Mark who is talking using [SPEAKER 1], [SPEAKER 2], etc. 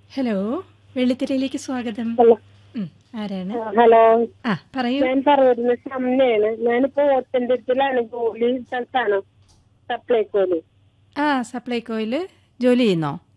[SPEAKER 1] Hello, വെള്ളിത്തിരയിലേക്ക് സ്വാഗതം.
[SPEAKER 2] Hello
[SPEAKER 1] ആരാണ്?
[SPEAKER 2] Hello
[SPEAKER 1] പറയൂ.
[SPEAKER 2] ഞാൻ പറയുന്നത് ഷംനയാണ്. ഞാനിപ്പോ ഓത്തൻഡിറ്റിലാണ്, ജോലി സ്ഥലത്താണ്, സപ്ലൈകോല്.
[SPEAKER 1] സപ്ലൈകോയിൽ ജോലി ചെയ്യുന്നോ?